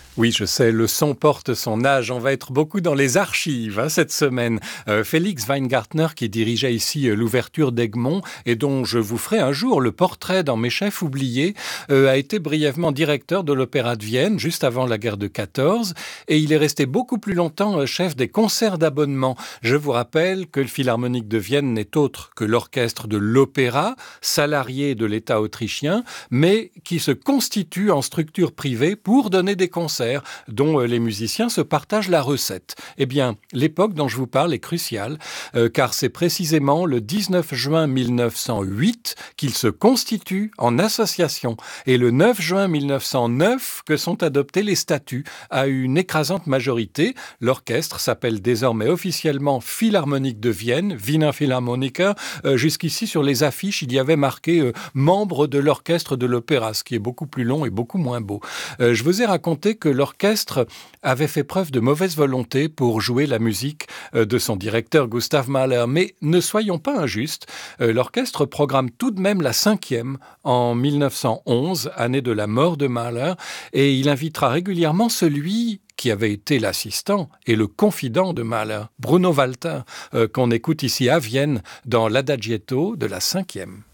Oui, je sais, le son porte son âge. On va être beaucoup dans les archives cette semaine. Félix Weingartner, qui dirigeait ici l'ouverture d'Egmont et dont je vous ferai un jour le portrait dans Mes chefs oubliés, a été brièvement directeur de l'Opéra de Vienne juste avant la guerre de 14 et il est resté beaucoup plus longtemps chef des concerts d'abonnement. Je vous rappelle que le Philharmonique de Vienne n'est autre que l'orchestre de l'opéra, salarié de l'État autrichien, mais qui se constitue en structure privée pour donner des concerts dont les musiciens se partagent la recette. Eh bien, l'époque dont je vous parle est cruciale, car c'est précisément le 19 juin 1908 qu'il se constitue en association, et le 9 juin 1909 que sont adoptés les statuts à une écrasante majorité. L'orchestre s'appelle désormais officiellement Philharmonique de Vienne, Wiener Philharmoniker. Jusqu'ici, sur les affiches, il y avait marqué membre de l'orchestre de l'opéra, ce qui est beaucoup plus long et beaucoup moins beau. Je vous ai raconté que l'orchestre avait fait preuve de mauvaise volonté pour jouer la musique de son directeur Gustav Mahler. Mais ne soyons pas injustes, l'orchestre programme tout de même la 5e en 1911, année de la mort de Mahler, et il invitera régulièrement celui qui avait été l'assistant et le confident de Mahler, Bruno Walter, qu'on écoute ici à Vienne dans l'Adagietto de la 5e.